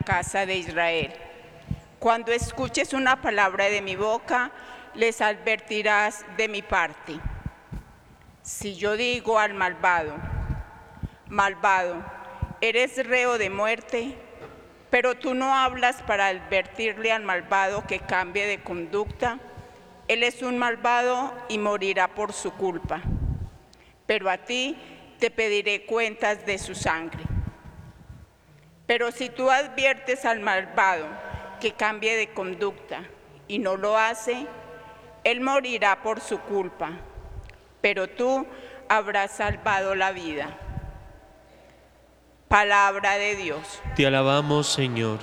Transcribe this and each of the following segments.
casa de Israel. Cuando escuches una palabra de mi boca, les advertirás de mi parte. Si yo digo al malvado, malvado, eres reo de muerte, pero tú no hablas para advertirle al malvado que cambie de conducta, él es un malvado y morirá por su culpa. Pero a ti te pediré cuentas de su sangre. Pero si tú adviertes al malvado que cambie de conducta y no lo hace, él morirá por su culpa, pero tú habrás salvado la vida. Palabra de Dios. Te alabamos, Señor.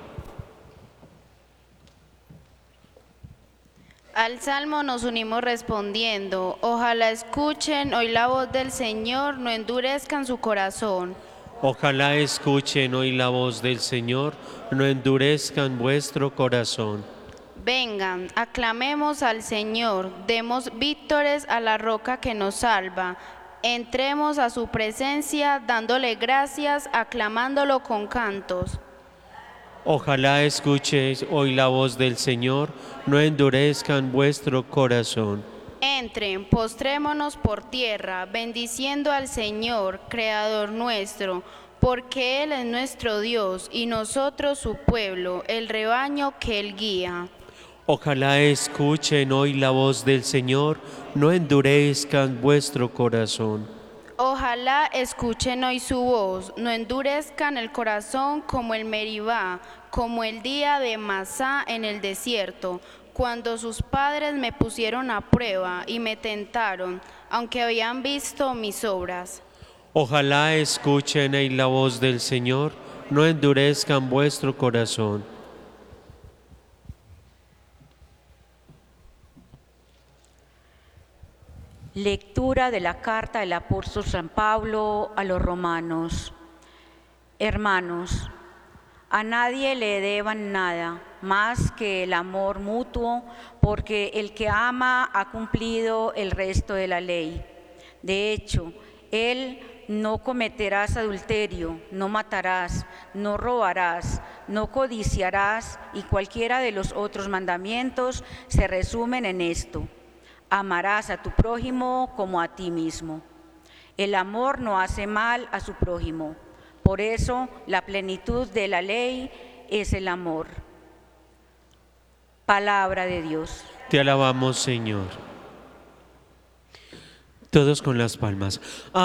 Al Salmo nos unimos respondiendo, ojalá escuchen hoy la voz del Señor, no endurezcan su corazón. Ojalá escuchen hoy la voz del Señor, no endurezcan vuestro corazón. Vengan, aclamemos al Señor, demos vítores a la roca que nos salva. Entremos a su presencia dándole gracias, aclamándolo con cantos. Ojalá escuchéis hoy la voz del Señor, no endurezcan vuestro corazón. Entren, postrémonos por tierra, bendiciendo al Señor, Creador nuestro, porque Él es nuestro Dios y nosotros su pueblo, el rebaño que Él guía. Ojalá escuchen hoy la voz del Señor, no endurezcan vuestro corazón. Ojalá escuchen hoy su voz, no endurezcan el corazón como el Meribá, como el día de Masá en el desierto, cuando sus padres me pusieron a prueba y me tentaron, aunque habían visto mis obras. Ojalá escuchen hoy la voz del Señor, no endurezcan vuestro corazón. Lectura de la carta del apóstol San Pablo a los romanos. Hermanos, a nadie le deban nada más que el amor mutuo, porque el que ama ha cumplido el resto de la ley. De hecho, no cometerás adulterio, no matarás, no robarás, no codiciarás, y cualquiera de los otros mandamientos se resumen en esto: amarás a tu prójimo como a ti mismo. El amor no hace mal a su prójimo. Por eso, la plenitud de la ley es el amor. Palabra de Dios. Te alabamos, Señor. Todos con las palmas.